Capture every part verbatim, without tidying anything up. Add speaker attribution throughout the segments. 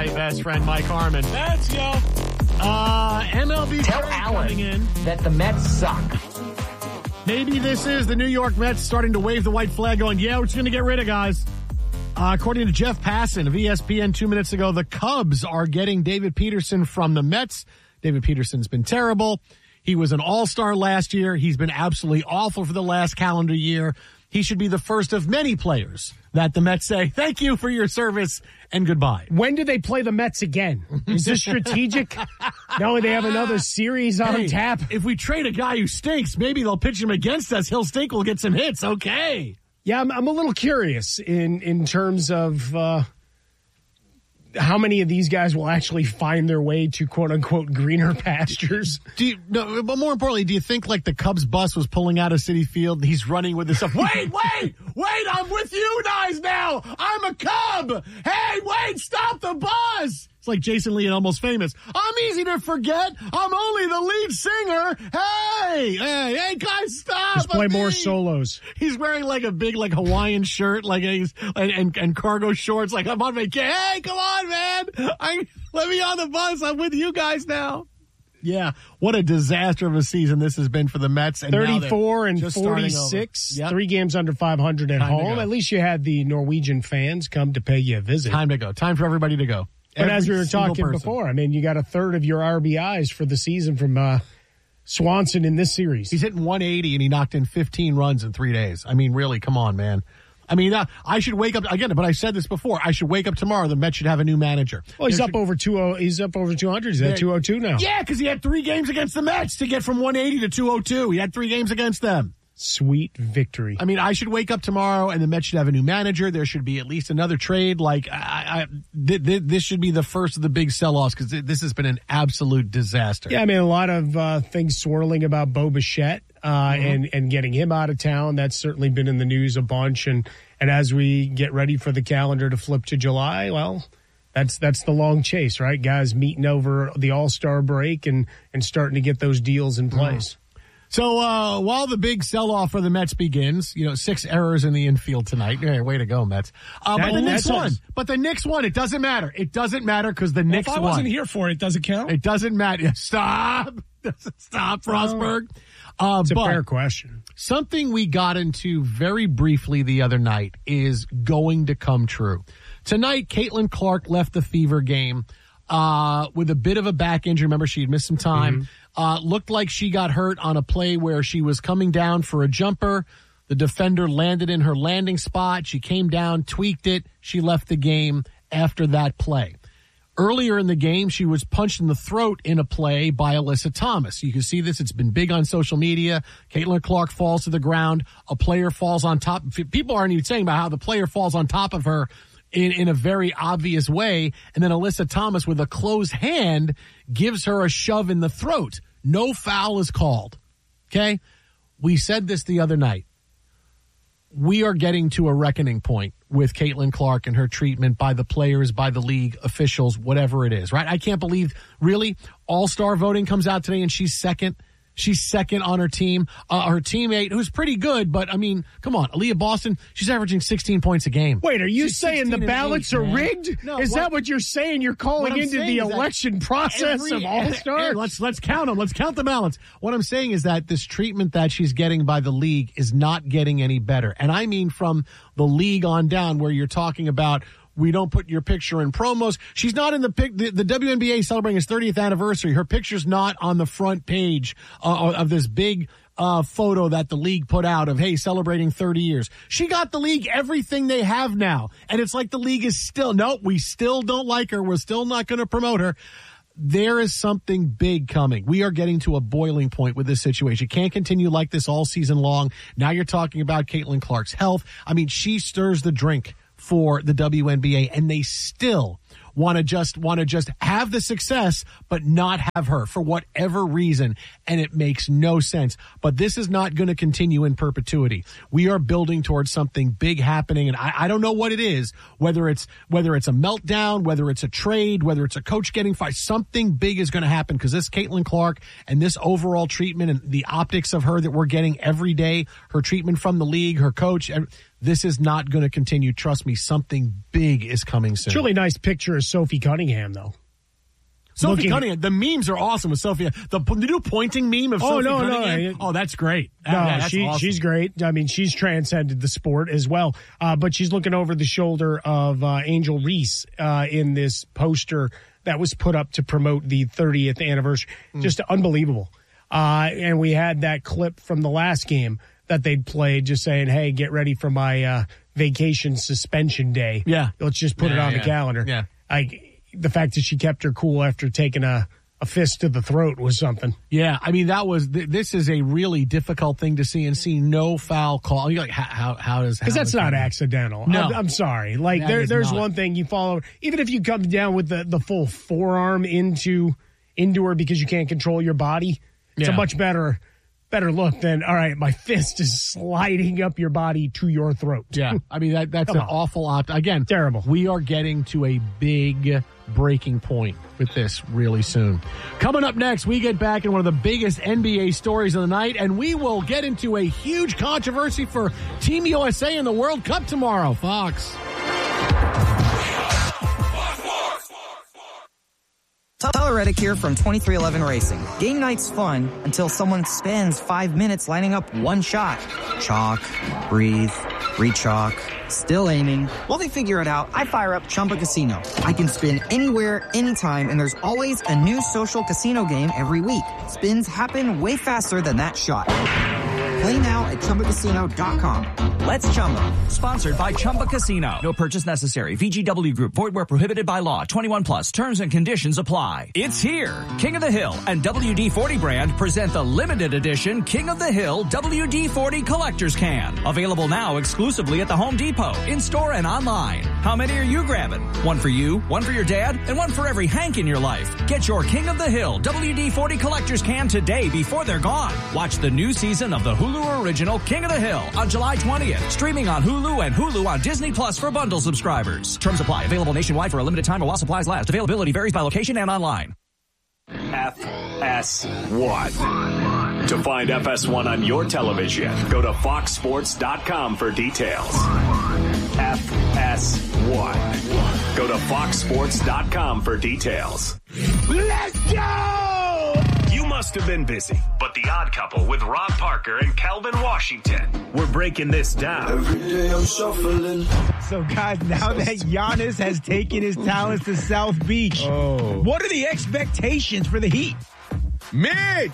Speaker 1: my best friend, Mike Harmon.
Speaker 2: That's yo.
Speaker 1: Uh, M L B
Speaker 3: Tell
Speaker 1: coming in.
Speaker 3: Alan that the Mets suck.
Speaker 1: Maybe this is the New York Mets starting to wave the white flag going, yeah, we're just going to get rid of guys. Uh, according to Jeff Passan of E S P N two minutes ago, the Cubs are getting David Peterson from the Mets. David Peterson's been terrible. He was an all-star last year. He's been absolutely awful for the last calendar year. He should be the first of many players that the Mets say, thank you for your service and goodbye.
Speaker 2: When do they play the Mets again? Is this strategic? No, they have another series on
Speaker 1: Hey,
Speaker 2: tap.
Speaker 1: If we trade a guy who stinks, maybe they'll pitch him against us. He'll stink. We'll get some hits. Okay.
Speaker 2: Yeah, I'm, I'm a little curious in, in terms of uh, how many of these guys will actually find their way to quote-unquote greener pastures.
Speaker 1: Do you, no, but more importantly, do you think like the Cubs bus was pulling out of Citi Field and he's running with this stuff? Wait, wait, wait, I'm with you guys now. I'm a Cub. Hey, wait, stop the bus. It's like Jason Lee and Almost Famous. I'm easy to forget. I'm only the lead singer. Hey, hey, hey, guys, stop.
Speaker 2: Just play
Speaker 1: I'm
Speaker 2: more
Speaker 1: me.
Speaker 2: solos.
Speaker 1: He's wearing like a big like Hawaiian shirt, like he's and, and, and cargo shorts. Like I'm on vacation. Hey, come on, man! I let me on the bus. I'm with you guys now. Yeah, what a disaster of a season this has been for the Mets. And
Speaker 2: thirty-four and
Speaker 1: just starting
Speaker 2: forty-six,
Speaker 1: over. Yep.
Speaker 2: three games under five hundred at
Speaker 1: Time to
Speaker 2: home.
Speaker 1: go.
Speaker 2: At least you had the Norwegian fans come to pay you a visit.
Speaker 1: Time to go. Time for everybody to go.
Speaker 2: But
Speaker 1: Every
Speaker 2: as we were
Speaker 1: single
Speaker 2: talking
Speaker 1: person.
Speaker 2: before, I mean, you got a third of your R B Is for the season from uh, Swanson in this series.
Speaker 1: He's hitting one eighty and he knocked in fifteen runs in three days. I mean, really, come on, man. I mean, uh, I should wake up again, but I said this before. I should wake up tomorrow. The Mets should have a new manager.
Speaker 2: Well, he's
Speaker 1: There
Speaker 2: up
Speaker 1: should-
Speaker 2: over two. He's up over two hundred. He's at two oh two now.
Speaker 1: Yeah, because he had three games against the Mets to get from one eighty to two oh two. He had three games against them.
Speaker 2: Sweet victory.
Speaker 1: I mean, I should wake up tomorrow and the Mets should have a new manager. There should be at least another trade. Like, I, I, th- th- this should be the first of the big sell-offs because this has been an absolute disaster.
Speaker 2: Yeah, I mean, a lot of uh, things swirling about Bo Bichette uh, mm-hmm. and and getting him out of town. That's certainly been in the news a bunch. And and as we get ready for the calendar to flip to July, well, that's that's the long chase, right? Guys meeting over the All-Star break and and starting to get those deals in place.
Speaker 1: Mm-hmm. So uh, while the big sell-off for the Mets begins, you know, six errors in the infield tonight. Hey, way to go, Mets. Uh,
Speaker 2: That-
Speaker 1: but the Knicks
Speaker 2: that's
Speaker 1: won.
Speaker 2: us.
Speaker 1: But the Knicks won. It doesn't matter. It doesn't matter because the
Speaker 4: Well,
Speaker 1: Knicks
Speaker 4: if I
Speaker 1: won.
Speaker 4: wasn't here for it, does it count?
Speaker 1: It doesn't matter. Stop. Stop, Frostberg. Uh,
Speaker 2: It's a
Speaker 1: but
Speaker 2: fair question.
Speaker 1: something we got into very briefly the other night is going to come true. Tonight, Caitlin Clark left the Fever game uh, with a bit of a back injury. Remember, she had missed some time. Mm-hmm. Uh, looked like she got hurt on a play where she was coming down for a jumper. The defender landed in her landing spot. She came down, tweaked it. She left the game after that play. Earlier in the game, she was punched in the throat in a play by Alyssa Thomas. You can see this. It's been big on social media. Caitlin Clark falls to the ground. A player falls on top. People aren't even saying about how the player falls on top of her in, in a very obvious way. And then Alyssa Thomas, with a closed hand, gives her a shove in the throat. No foul is called. Okay? We said this the other night. We are getting to a reckoning point with Caitlin Clark and her treatment by the players, by the league officials, whatever it is, right? I can't believe, really, all-star voting comes out today and she's second. She's second on her team. Uh, her teammate, who's pretty good, but, I mean, come on. Aaliyah Boston, she's averaging sixteen points a game.
Speaker 2: Wait, are you
Speaker 1: She's
Speaker 2: saying the
Speaker 1: sixteen and
Speaker 2: ballots
Speaker 1: eight,
Speaker 2: are
Speaker 1: man.
Speaker 2: rigged?
Speaker 1: No,
Speaker 2: is
Speaker 1: what-
Speaker 2: that what you're saying? You're calling
Speaker 1: What I'm
Speaker 2: into
Speaker 1: saying
Speaker 2: the
Speaker 1: is that
Speaker 2: election process
Speaker 1: every-
Speaker 2: of All-Stars?
Speaker 1: Let's let's count them. Let's count the ballots. What I'm saying is that this treatment that she's getting by the league is not getting any better. And I mean from the league on down, where you're talking about we don't put your picture in promos. She's not in the pic. The, the W N B A celebrating its thirtieth anniversary. Her picture's not on the front page uh, of this big uh, photo that the league put out of, hey, celebrating thirty years. She got the league everything they have now. And it's like the league is still, nope, we still don't like her. We're still not going to promote her. There is something big coming. We are getting to a boiling point with this situation. Can't continue like this all season long. Now you're talking about Caitlin Clark's health. I mean, she stirs the drink for the W N B A, and they still want to just want to just have the success, but not have her for whatever reason, and it makes no sense. But this is not going to continue in perpetuity. We are building towards something big happening, and I, I don't know what it is. Whether it's whether it's a meltdown, whether it's a trade, whether it's a coach getting fired, something big is going to happen because this Caitlin Clark and this overall treatment and the optics of her that we're getting every day, her treatment from the league, her coach, this is not going to continue. Trust me, something big is coming soon.
Speaker 2: It's a really nice picture of Sophie Cunningham, though.
Speaker 1: Sophie
Speaker 2: Looking
Speaker 1: Cunningham, the memes are awesome with Sophie. The, the new pointing meme of
Speaker 2: oh,
Speaker 1: Sophie
Speaker 2: no,
Speaker 1: Cunningham.
Speaker 2: No,
Speaker 1: oh, that's great.
Speaker 2: No,
Speaker 1: yeah, that's
Speaker 2: she,
Speaker 1: awesome.
Speaker 2: she's great. I mean, she's transcended the sport as well. Uh, but she's looking over the shoulder of uh, Angel Reese uh, in this poster that was put up to promote the thirtieth anniversary. Mm. Just unbelievable. Uh, and we had that clip from the last game that they'd played just saying, hey, get ready for my uh, vacation suspension day.
Speaker 1: Yeah.
Speaker 2: Let's just put
Speaker 1: yeah,
Speaker 2: it on
Speaker 1: yeah.
Speaker 2: the calendar.
Speaker 1: Yeah.
Speaker 2: Like, the fact that she kept her cool after taking a, a fist to the throat was something.
Speaker 1: Yeah, I mean, that was, th- this is a really difficult thing to see and see no foul call. You're like, how, how, how does
Speaker 2: Because that's not accidental.
Speaker 1: No.
Speaker 2: I'm, I'm sorry. Like,
Speaker 1: That
Speaker 2: there, there's
Speaker 1: not.
Speaker 2: one thing you follow, even if you come down with the, the full forearm into, into her because you can't control your body, it's
Speaker 1: Yeah.
Speaker 2: a much better, better look than, all right, my fist is sliding up your body to your throat.
Speaker 1: Yeah, I mean, that that's
Speaker 2: Come
Speaker 1: an
Speaker 2: on.
Speaker 1: awful opt. Again,
Speaker 2: Terrible.
Speaker 1: We are getting to a big breaking point with this really soon. Coming up next, we get back in one of the biggest N B A stories of the night, and we will get into a huge controversy for Team U S A in the World Cup tomorrow. Fox.
Speaker 3: Tyler Reddick here from twenty-three eleven Racing. Game night's fun until someone spends five minutes lining up one shot. Chalk, breathe, re-chalk, still aiming. While they figure it out, I fire up Chumba Casino. I can spin anywhere, anytime, and there's always a new social casino game every week. Spins happen way faster than that shot. Play now at Chumba Casino dot com. Let's Chumba.
Speaker 4: Sponsored by Chumba Casino. No purchase necessary. V G W Group. Void where prohibited by law. twenty-one plus. Terms and conditions apply. It's here. King of the Hill and W D forty brand present the limited edition King of the Hill W D forty Collector's Can. Available now exclusively at the Home Depot, in-store and online. How many are you grabbing? One for you, one for your dad, and one for every Hank in your life. Get your King of the Hill W D forty Collector's Can today before they're gone. Watch the new season of the Hulu original King of the Hill on July twentieth. Streaming on Hulu and Hulu on Disney Plus for bundle subscribers. Terms apply. Available nationwide for a limited time or while supplies last. Availability varies by location and online.
Speaker 5: F S one. To find F S one on your television, go to fox sports dot com for details. F S one. Go to fox sports dot com for details.
Speaker 2: Let's go!
Speaker 5: You must have been busy, but The Odd Couple with Rob Parker and Calvin Washington. We're breaking this down.
Speaker 6: Every day I'm shuffling.
Speaker 7: So, guys, now that Giannis has taken his talents to South Beach,
Speaker 8: Oh.
Speaker 7: what are the expectations for the Heat?
Speaker 8: Mid.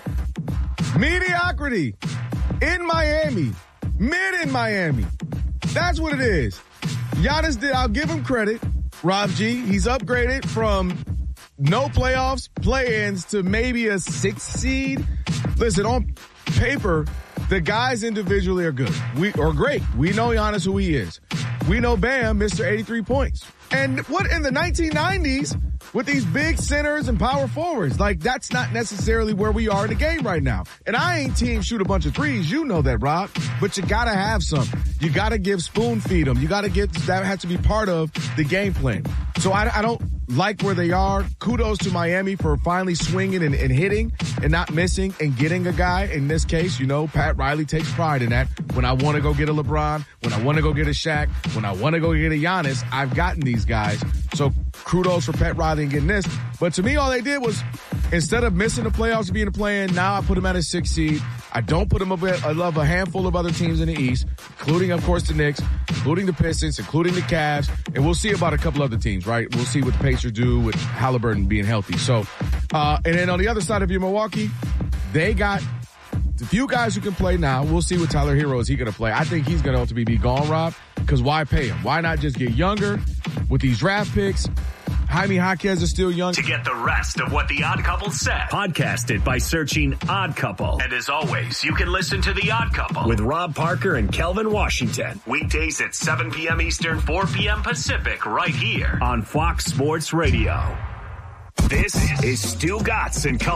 Speaker 8: Mediocrity. In Miami. Mid in Miami. That's what it is. Giannis did, I'll give him credit. Rob G, he's upgraded from no playoffs, play-ins to maybe a sixth seed. Listen, on paper, the guys individually are good. We are great. We know Giannis who he is. We know Bam, Mister eighty-three points. And what in the nineteen nineties with these big centers and power forwards, like that's not necessarily where we are in the game right now. And I ain't team shoot a bunch of threes. You know that, Rob, but you gotta have some. You gotta give spoon feed them. You gotta get, that has to be part of the game plan. So I, I don't like where they are. Kudos to Miami for finally swinging and, and hitting and not missing and getting a guy. In this case, you know, Pat Riley takes pride in that. When I want to go get a LeBron, when I want to go get a Shaq, when I want to go get a Giannis, I've gotten these guys. So kudos for Pat Riley and getting this. But to me, all they did was, instead of missing the playoffs and being a play-in, now I put them at a six seed. I don't put them above, I love a handful of other teams in the East, including, of course, the Knicks, including the Pistons, including the Cavs, and we'll see about a couple other teams, right? We'll see what the Pacers do with Halliburton being healthy. So, uh, and then on the other side of your Milwaukee, they got the few guys who can play now. We'll see what Tyler Hero is he going to play. I think he's going to ultimately be gone, Rob, because why pay him? Why not just get younger with these draft picks? Jaime Jaquez is still young.
Speaker 5: To get the rest of what The Odd Couple said, podcast it by searching Odd Couple. And as always, you can listen to The Odd Couple with Rob Parker and Kelvin Washington. Weekdays at seven p.m. Eastern, four p.m. Pacific, right here on Fox Sports Radio. This is Stu Gatz and Co.